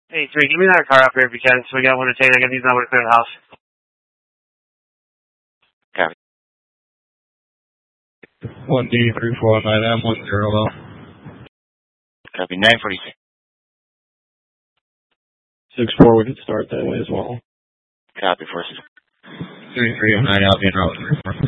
Hey, 3, give me that car up here if you can, so we got one to take. I got these numbers to clear the house. Copy. 1D349M10 low. Copy. 946. 6-4, we could start that way as well. Copy. 46. 339 Albion Road.